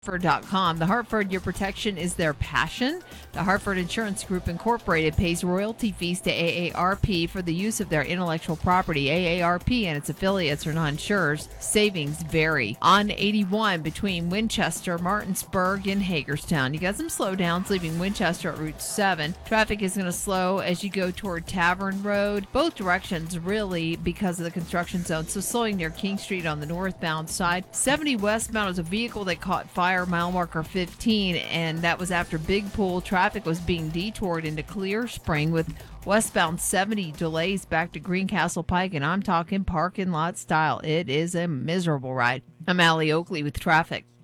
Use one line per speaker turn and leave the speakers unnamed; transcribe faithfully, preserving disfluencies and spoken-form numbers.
Hartford dot com. The Hartford, your protection is their passion. The Hartford Insurance Group Incorporated pays royalty fees to A A R P for the use of their intellectual property. A A R P and its affiliates are not insurers. Savings vary. On eighty-one between Winchester, Martinsburg, and Hagerstown. You got some slowdowns leaving Winchester at Route seven. Traffic is going to slow as you go toward Tavern Road. Both directions really because of the construction zone. So slowing near King Street on the northbound side. seventy westbound is a vehicle that caught fire mile marker fifteen, and that was after Big Pool. Traffic was being detoured into Clear Spring with westbound seventy delays back to Greencastle Pike, and I'm talking parking lot style. It is a miserable ride. I'm Allie Oakley with traffic.